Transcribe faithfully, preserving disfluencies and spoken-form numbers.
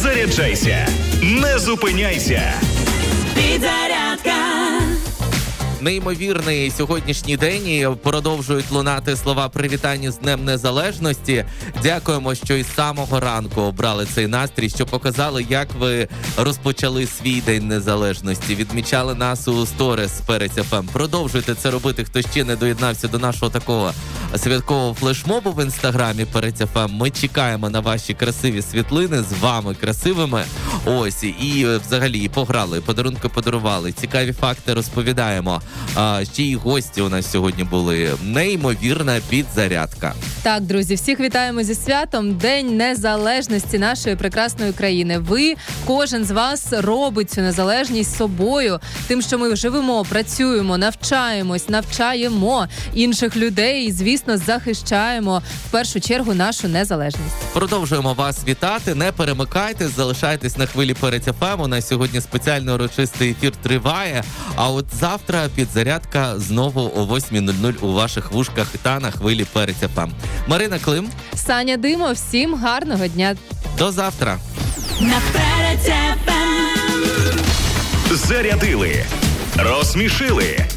Заряджайся, не зупиняйся. Підзарядка. Неймовірний сьогоднішній день і продовжують лунати слова привітання з Днем Незалежності. Дякуємо, що із самого ранку обрали цей настрій, що показали, як ви розпочали свій День Незалежності. Відмічали нас у сторіс Перець еф ем. Продовжуйте це робити, хто ще не доєднався до нашого такого святкового флешмобу в інстаграмі Перець еф ем. Ми чекаємо на ваші красиві світлини з вами красивими. Ось, і взагалі і пограли, і подарунки подарували, цікаві факти розповідаємо. А, ще й гості у нас сьогодні були. Неймовірна підзарядка. Так, друзі, всіх вітаємо зі святом. День Незалежності нашої прекрасної країни. Ви, кожен з вас робить цю незалежність собою. Тим, що ми живемо, працюємо, навчаємось, навчаємо інших людей і, звісно, захищаємо в першу чергу нашу незалежність. Продовжуємо вас вітати. Не перемикайтесь, залишайтесь на хвилі Перець еф ем. У нас сьогодні спеціально урочистий ефір триває. А от завтра підзарядка знову о восьмій нуль нуль у ваших вушках та на хвилі Перець еф ем. Марина Клим. Саня Димо, всім гарного дня. До завтра. На Перець еф ем. Зарядили, розсмішили,